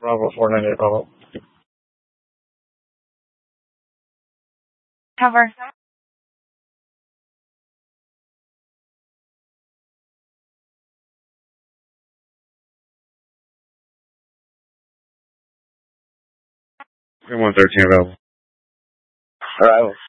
Bravo 498 Bravo. Cover. Green 113 available. Arrival.